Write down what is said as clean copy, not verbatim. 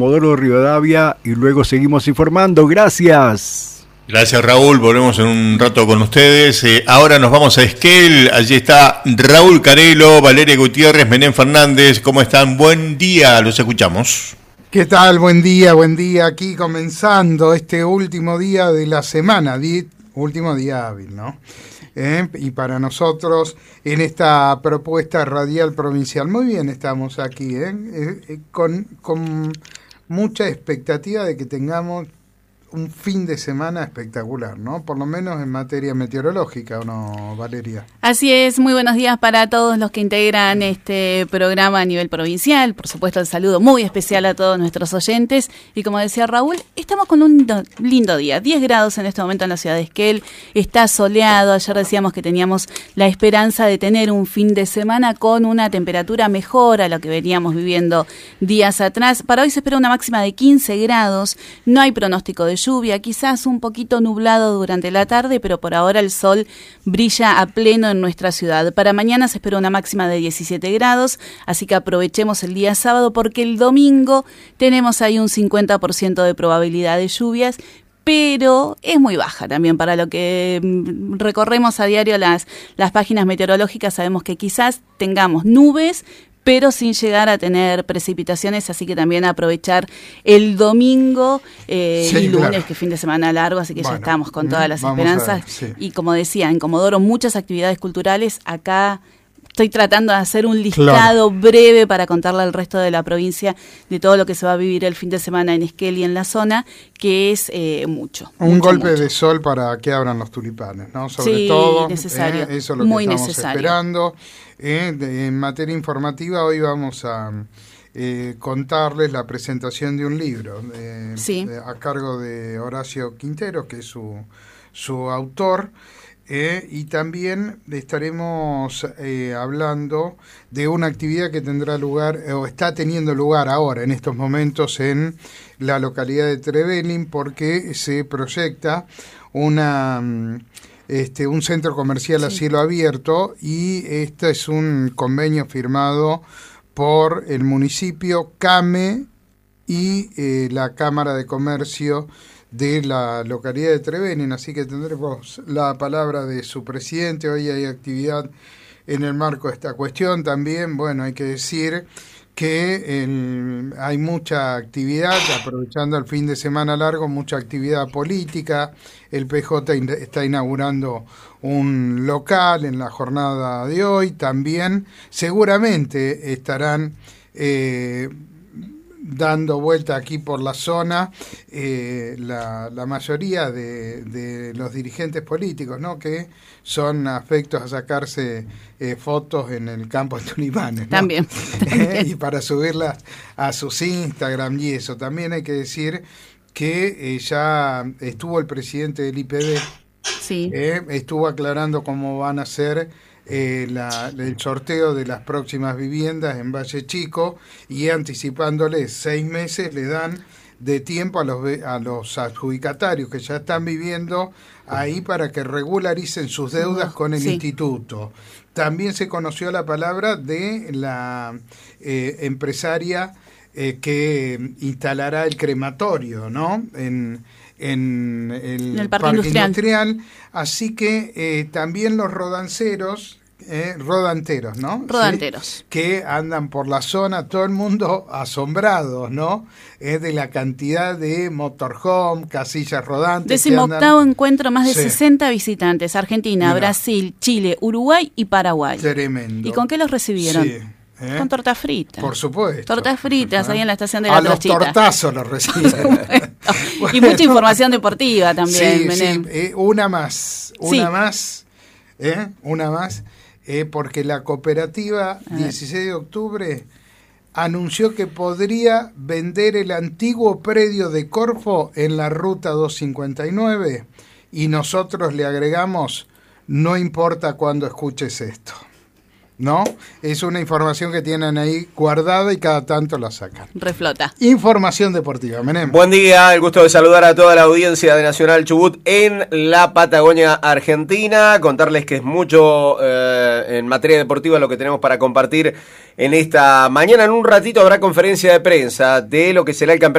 Comodoro Rivadavia y luego seguimos informando. Gracias. Gracias, Raúl. Volvemos en un rato con ustedes. Ahora nos vamos a Esquel. Allí está Raúl Carelo, Valeria Gutiérrez, Menem Fernández. ¿Cómo están? Buen día, los escuchamos. ¿Qué tal? Buen día. Aquí comenzando este último día de la semana, último día hábil, ¿no? Y para nosotros en esta propuesta radial provincial. Muy bien, estamos aquí, con mucha expectativa de que tengamos un fin de semana espectacular, ¿no? Por lo menos en materia meteorológica, ¿o no, Valeria? Así es, muy buenos días para todos los que integran este programa a nivel provincial. Por supuesto, el saludo muy especial a todos nuestros oyentes. Y como decía Raúl, estamos con un lindo día. 10 grados en este momento en la ciudad de Esquel. Está soleado. Ayer decíamos que teníamos la esperanza de tener un fin de semana con una temperatura mejor a lo que veníamos viviendo días atrás. Para hoy se espera una máxima de 15 grados. No hay pronóstico de lluvia, quizás un poquito nublado durante la tarde, pero por ahora el sol brilla a pleno en nuestra ciudad. Para mañana se espera una máxima de 17 grados, así que aprovechemos el día sábado porque el domingo tenemos ahí un 50% de probabilidad de lluvias, pero es muy baja también para lo que recorremos a diario las páginas meteorológicas. Sabemos que quizás tengamos nubes, pero sin llegar a tener precipitaciones, así que también aprovechar el domingo y lunes, claro, que fin de semana largo, así que bueno, ya estamos con todas las esperanzas. Y como decía, en Comodoro muchas actividades culturales. Acá estoy tratando de hacer un listado breve para contarle al resto de la provincia de todo lo que se va a vivir el fin de semana en Esquel y en la zona, que es mucho. Un golpe de sol para que abran los tulipanes, ¿no? Sobre todo, necesario. Eso es lo que estamos esperando. En materia informativa, hoy vamos a contarles la presentación de un libro a cargo de Horacio Quinteros, que es su autor. Y también estaremos hablando de una actividad que tendrá lugar, o está teniendo lugar ahora, en estos momentos, en la localidad de Trevelin, porque se proyecta un centro comercial a cielo abierto, y este es un convenio firmado por el municipio, CAME y la Cámara de Comercio de la localidad de Trevelin, así que tendremos la palabra de su presidente. Hoy hay actividad en el marco de esta cuestión también. Bueno, hay que decir que hay mucha actividad, aprovechando el fin de semana largo, mucha actividad política. El PJ está inaugurando un local en la jornada de hoy. También seguramente estarán dando vuelta aquí por la zona la mayoría de los dirigentes políticos, ¿no? Que son afectos a sacarse fotos en el campo de tulipanes, ¿no? También. Y para subirlas a sus Instagram y eso. También hay que decir que ya estuvo el presidente del IPB, estuvo aclarando cómo van a ser el sorteo de las próximas viviendas en Valle Chico, y anticipándoles 6 meses le dan de tiempo a los adjudicatarios que ya están viviendo ahí para que regularicen sus deudas con el instituto. También se conoció la palabra de la empresaria que instalará el crematorio, ¿no? En el parque industrial. Así que también los rodanteros, ¿no? Rodanteros. ¿Sí? Que andan por la zona, todo el mundo asombrado, ¿no? De la cantidad de motorhome, casillas rodantes. 18º encuentro, más de 60 visitantes. Argentina, Brasil, Chile, Uruguay y Paraguay. Tremendo. ¿Y con qué los recibieron? Sí. Con tortas fritas. Por supuesto. Tortas fritas ahí en la estación de la Trochita. A los tortazos los reciben. Y mucha información deportiva también, Menem. Una más, porque la cooperativa 16 de octubre anunció que podría vender el antiguo predio de Corfo en la ruta 259, y nosotros le agregamos: no importa cuándo escuches esto. ¿no? Es una información que tienen ahí guardada y cada tanto la sacan. Reflota. Información deportiva, Menem. Buen día, el gusto de saludar a toda la audiencia de Nacional Chubut en la Patagonia Argentina. Contarles que es mucho en materia deportiva lo que tenemos para compartir en esta mañana. En un ratito habrá conferencia de prensa de lo que será el campeonato